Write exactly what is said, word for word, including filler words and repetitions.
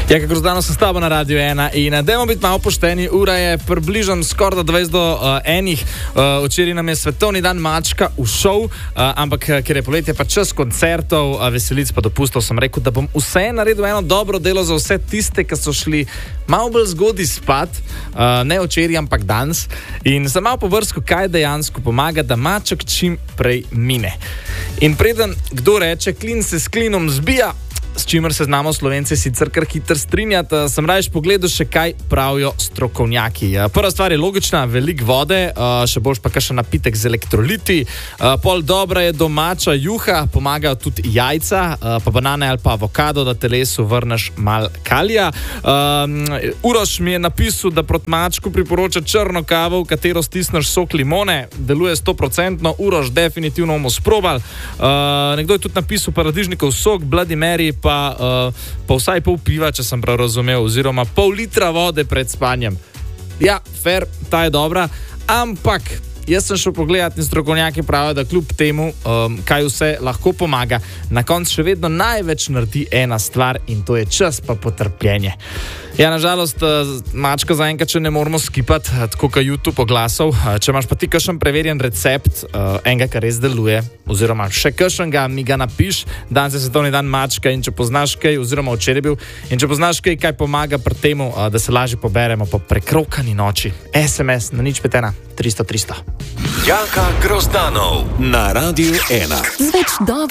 Ja, kako zdaj sem s tabo na Radio ena in dajmo biti malo pošteni, ura je približno skoraj dvajset do uh, enih. Uh, včeraj nam je svetovni dan mačka ušel, uh, ampak ker je poletje pa čas koncertov, uh, veselic pa dopustov, sem rekel, da bom vse naredil eno dobro delo za vse tiste, ki so šli malo bolj zgodaj spat, uh, ne včeraj, ampak danes. In sem malo povrskal, kaj dejansko pomaga, da maček čim prej mine. In preden kdo reče, klin se s klinom zbija, s čimer se znamo Slovenci sicer kar hitro strinjati, sem rajš pogledal še kaj pravijo strokovnjaki. Prva stvar je logična, veliko vode, še boljš pa kakšen napitek z elektroliti, pol dobra je domača juha, pomagajo tudi jajca, pa banane ali pa avokado, da telesu vrneš mal kalija. Uroš mi je napisal, da proti mačku priporoča črno kavo, v katero stisneš sok limone, deluje sto procentno, Uroš definitivno bomo sprobali. Nekdo je tudi napisal paradižnikov sok, Bloody Mary, pa, uh, pa vsaj pol piva, če sem prav razumel, oziroma pol litra vode pred spanjem. Ja, fair, ta je dobra, ampak jaz sem šel pogledat in strokovnjaki pravijo, da kljub temu, um, kaj vse lahko pomaga, na koncu še vedno največ naredi ena stvar in to je čas pa potrpljenje. Ja, nažalost, mačka zaenkrat še ne moramo skipati, tako kot YouTube oglasov. Če imaš pa ti kakšen preverjen recept, uh, enega, kar res deluje, oziroma še kakšnega, mi ga napiš, danes je svetovni dan mačka in če poznaš kaj, oziroma včeraj bil, in če poznaš kaj, kaj pomaga pri temu, uh, da se lažje poberemo po prekrokani noči. es em es na nič pet ena tristo tristo. Jaka Grozdanov na Radio ena. Z več dobrih